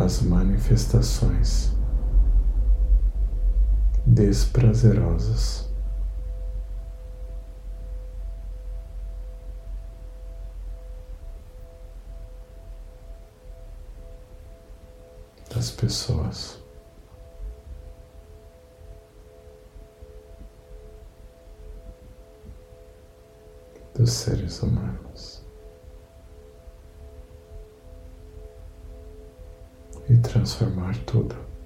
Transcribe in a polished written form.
das manifestações desprazerosas das pessoas, dos seres humanos, e transformar tudo